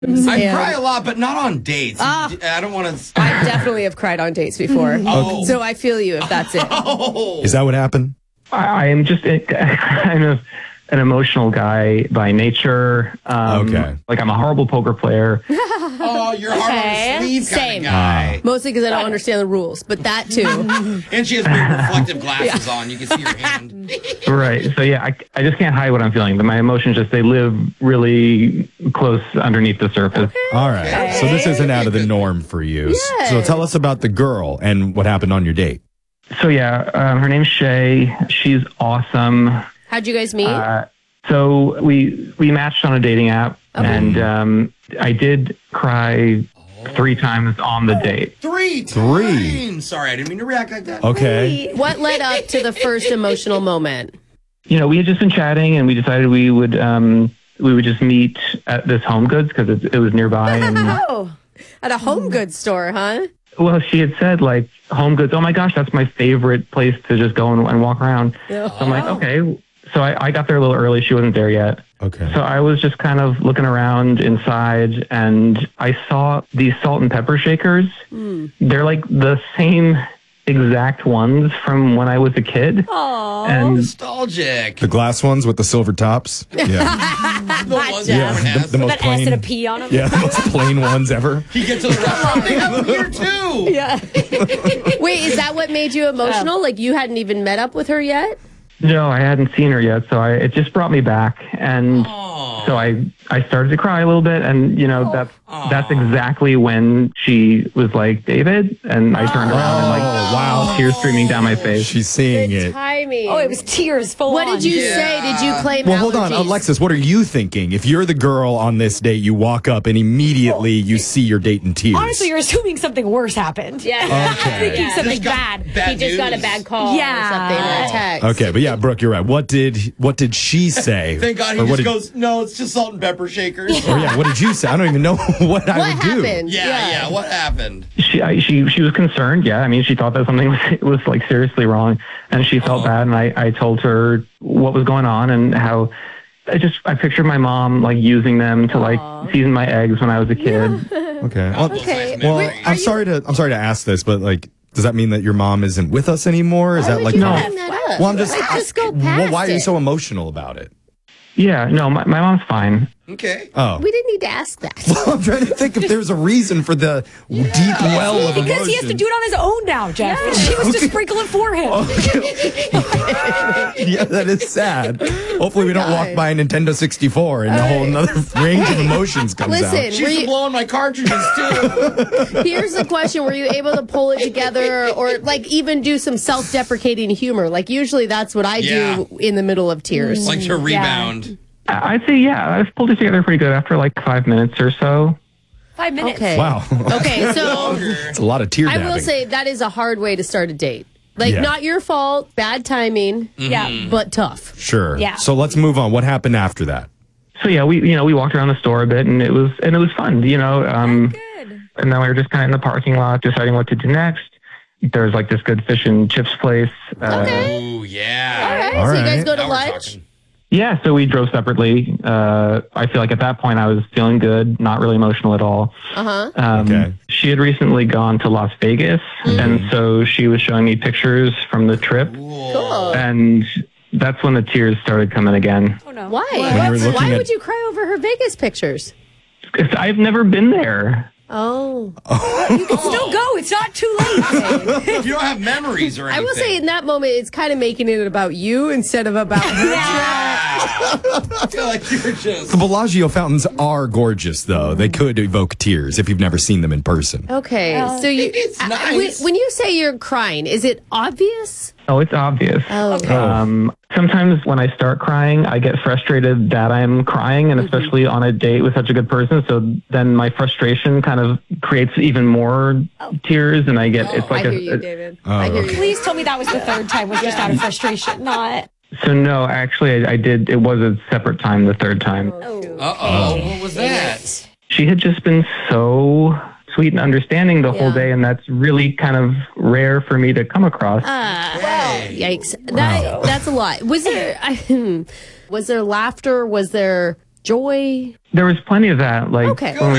I cry a lot, but not on dates. I don't want to. I definitely have cried on dates before. So I feel you if that's it. Is that what happened? I am just kind of an emotional guy by nature. Okay. Like, I'm a horrible poker player. Oh, you're hard on the sleeve kind of guy. Mostly because I don't understand the rules, but that too. And she has big reflective glasses on. You can see your hand. Right. So, yeah, I just can't hide what I'm feeling. My emotions they live really close underneath the surface. All right. So this isn't out of the norm for you. Yeah. So tell us about the girl and what happened on your date. So, yeah, her name's Shay. She's awesome. How'd you guys meet? So we matched on a dating app, and I did cry 3 times on the date. 3 times. Sorry, I didn't mean to react like that. Okay. What led up to the first emotional moment? We had just been chatting, and we decided we would just meet at this Home Goods because it was nearby. And At a home goods store, huh? well, she had said like Home Goods. Oh my gosh, that's my favorite place to just go and walk around. So I'm like, okay. So I got there a little early. She wasn't there yet. Okay. So I was just kind of looking around inside, and I saw these salt and pepper shakers. They're like the same exact ones from when I was a kid. Aww. And Nostalgic. The glass ones with the silver tops. Yeah. The ones The most That S and a plain. P on them. Yeah, the most plain ones ever. He gets to the restaurant. They have them here too. Yeah. Wait, is that what made you emotional? Like you hadn't even met up with her yet? no, I hadn't seen her yet. So it just brought me back. And so I started to cry a little bit. And, that's exactly when she was like, David. And I turned around and wow, tears streaming down my face. She's seeing it. Timing. Oh, it was tears full What on. did you say? Did you claim Well, hold on, allergies? Alexis, what are you thinking? If you're the girl on this date, you walk up and immediately you see your date in tears. Honestly, you're assuming something worse happened. Yeah. Thinking something got bad. He just got a bad call or something or a text. Okay, but yeah, Brooke, you're right. What did she say? Thank God Or he what just did- goes, no, it's just salt and pepper shakers. Or yeah, what did you say? I don't even know what I would do. happened? Yeah, what happened? She was concerned. Yeah. I mean, she thought that something was like seriously wrong, and she felt bad. And I told her what was going on and how I pictured my mom like using them to like season my eggs when I was a kid. Okay. Well, Okay. well, I'm sorry to ask this, but like, does that mean that your mom isn't with us anymore? Is that like No. Well, I'm just. Just go well, past why are you it. so emotional about it? Yeah. No, my mom's fine. Okay. Oh. We didn't need to ask that. I'm trying to think if there's a reason for the deep well of emotion. Because he has to do it on his own now, Jeff. And she was just sprinkling for him. Yeah, that is sad. Hopefully we don't walk by a Nintendo 64 and a whole another range of emotions comes Listen, out. She's blowing my cartridges too. here's the question. Were you able to pull it together or like even do some self-deprecating humor? Like usually that's what I do in the middle of tears. Like to rebound. I'd say, yeah, I've pulled it together pretty good after like 5 minutes or so. 5 minutes. Okay. Wow. Okay, so It's a lot of tear I dabbing. will say that is a hard way to start a date. Like, Yeah. not your fault, bad timing, Yeah. but tough. Sure. Yeah. So let's move on. What happened after that? So yeah, we walked around the store a bit, and it was fun, Good. And then we were just kind of in the parking lot deciding what to do next. There's like this good fish and chips place. Ooh, yeah. All right, All so you guys right. go to Now we're lunch? talking. Yeah, so we drove separately. I feel like at that point I was feeling good, not really emotional at all. Okay. She had recently gone to Las Vegas, and so she was showing me pictures from the trip, Cool. and that's when the tears started coming again. Oh, no. Why? you were looking Why at- would you cry over her Vegas pictures? 'Cause I've never been there. Oh. You can still go. It's not too late. You don't have memories or I anything. will say in that moment, it's kind of making it about you instead of about her. I feel like you're just. The Bellagio fountains are gorgeous, though. They could evoke tears if you've never seen them in person. Okay, so you. It's nice. When you say you're crying, is it obvious? Oh, it's obvious. Oh, okay. Sometimes when I start crying, I get frustrated that I'm crying, and especially on a date with such a good person. So then my frustration kind of creates even more tears, and I get it's like I hear you, David. Oh, I hear okay. you. Please tell me that was the third time was just out of frustration, not... So no, actually, I did. It was a separate time, the third time. Uh-oh. What was that? She had just been so sweet and understanding the whole Yeah. day, and that's really kind of rare for me to come across. Yikes! That's a lot. Was there? Was there laughter? Was there joy? There was plenty of that, like Okay. when we